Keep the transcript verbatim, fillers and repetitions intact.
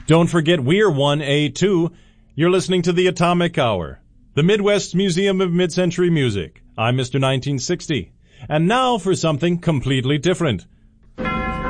Don't forget we're one A too. You're listening to the Atomic Hour, the Midwest Museum of Mid-Century Music. I'm Mister nineteen sixty. And now for something completely different.